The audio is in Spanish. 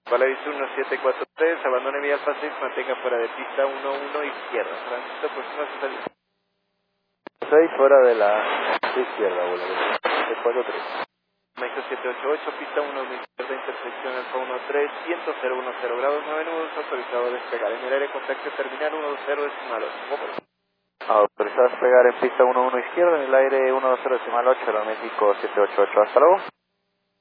Valeris 1743, abandone vía Alfa 6, mantenga fuera de pista 11 izquierda. Tránsito próximo a su salida. 6 fuera de la izquierda, Valeris 743. México 788, pista 1 izquierda, intersección Alfa 13, 100,10 grados, 9 nudos, autorizado a despegar. En el aire contacto terminal 10 decimal 8. Autorizado a despegar en pista 11 izquierda, en el aire 120 decimal 8, Aeroméxico 788. Hasta luego.